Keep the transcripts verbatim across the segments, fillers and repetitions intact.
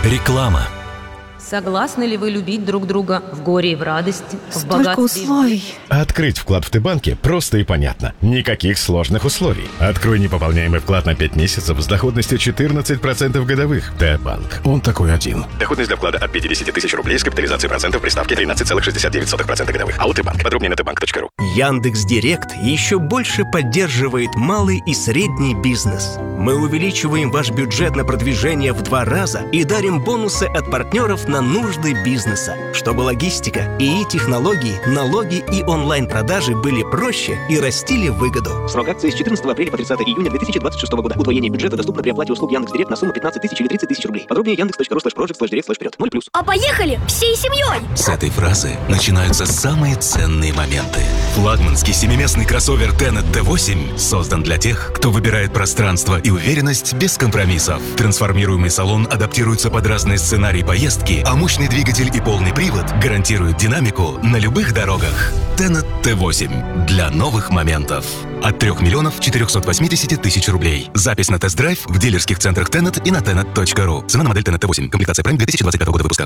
Реклама. Согласны ли вы любить друг друга в горе и в радости, в Столько богатстве? условий. Открыть вклад в Т-банке просто и понятно. Никаких сложных условий. Открой непополняемый вклад на пять месяцев с доходностью четырнадцать процентов годовых. Т-банк. Он такой один. Доходность для вклада от пятьдесят тысяч рублей с капитализацией процентов при ставке тринадцать целых шестьдесят девять сотых процента годовых. АО Т-банк. Подробнее на тбанк точка ру. Яндекс.Директ еще больше поддерживает малый и средний бизнес. Мы увеличиваем ваш бюджет на продвижение в два раза и дарим бонусы от партнеров на нужды бизнеса, чтобы логистика, ИИ-технологии, налоги и онлайн-продажи были проще и растили выгоду. Срок акции с четырнадцатого апреля по тридцатое июня две тысячи двадцать шестого года. Удвоение бюджета доступно при оплате услуг Яндекс.Директ на сумму пятнадцать тысяч или тридцать тысяч рублей. Подробнее яндекс точка ру слэш проджект слэш директ слэш вперед. ноль плюс. А поехали всей семьей! С этой фразы начинаются самые ценные моменты. Флагманский семиместный кроссовер Tenet Т восемь создан для тех, кто выбирает пространство и уверенность без компромиссов. Трансформируемый салон адаптируется под разные сценарии поездки, а мощный двигатель и полный привод гарантируют динамику на любых дорогах. Tenet Т восемь для новых моментов. От трех миллионов четырехсот восьмидесяти тысяч рублей. Запись на тест-драйв в дилерских центрах Tenet и на tenet точка ру. Цена на модель Tenet Т восемь. Комплектация Prime две тысячи двадцать пятого года выпуска.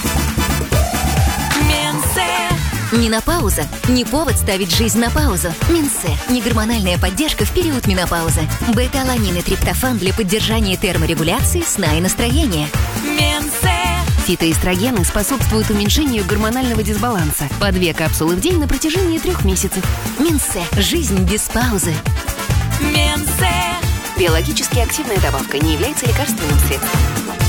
Не на паузу, не повод ставить жизнь на паузу. Минсе – негормональная поддержка в период менопаузы. Бета-аланин и триптофан для поддержания терморегуляции, сна и настроения. Минсе. Фитоэстрогены способствуют уменьшению гормонального дисбаланса. По две капсулы в день на протяжении трех месяцев. Минсе – жизнь без паузы. Минсе. Биологически активная добавка, не является лекарственным средством.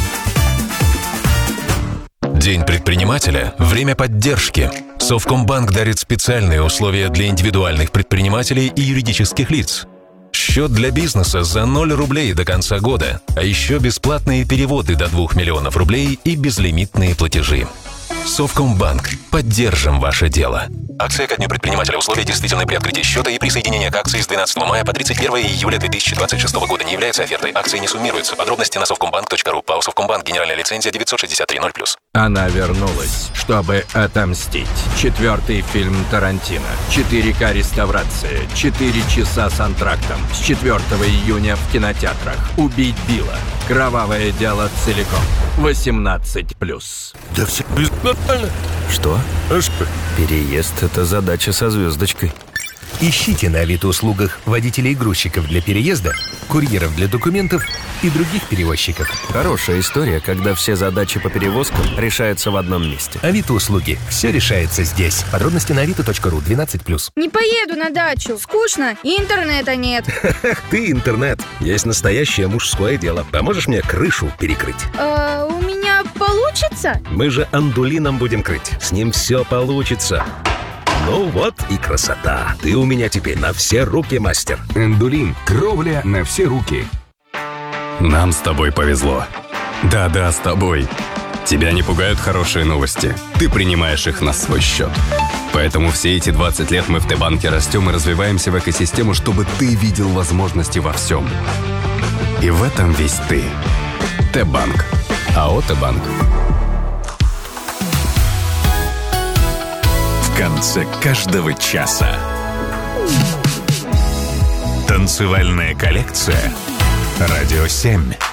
День предпринимателя – время поддержки. Совкомбанк дарит специальные условия для индивидуальных предпринимателей и юридических лиц. Счет для бизнеса за ноль рублей до конца года, а еще бесплатные переводы до двух миллионов рублей и безлимитные платежи. Совкомбанк. Поддержим ваше дело. Акция ко дню предпринимателя. Условия действительны при открытии счета и присоединение к акции с двенадцатого мая по тридцать первое июля две тысячи двадцать шестого года не является офертой. Акции не суммируются. Подробности на совкомбанк точка ру. ПАО Совкомбанк. Генеральная лицензия девятьсот шестьдесят три ноль плюс. Она вернулась, чтобы отомстить. Четвертый фильм Тарантино. четыре ка реставрация. четыре часа с антрактом. С четвертого июня в кинотеатрах. Убить Билла. Кровавое дело целиком. восемнадцать плюс. Да все нормально. Что? Переезд — это задача со звездочкой. Ищите на Авито-услугах водителей-грузчиков для переезда, курьеров для документов и других перевозчиков. Хорошая история, когда все задачи по перевозкам решаются в одном месте. Авито-услуги. Все решается здесь. Подробности на авито точка ру. двенадцать плюс. Не поеду на дачу. Скучно. И интернета нет. Ты интернет. Есть настоящее мужское дело. Поможешь мне крышу перекрыть? Э, у меня получится? Мы же андулином будем крыть. С ним все получится. Ну вот и красота. Ты у меня теперь на все руки мастер. Эндулин. Кровля на все руки. Нам с тобой повезло. Да-да, с тобой. Тебя не пугают хорошие новости. Ты принимаешь их на свой счет. Поэтому все эти двадцать лет мы в Т-банке растем и развиваемся в экосистему, чтобы ты видел возможности во всем. И в этом весь ты. Т-банк. АО Т-банк. В конце каждого часа. Танцевальная коллекция. Радио семь.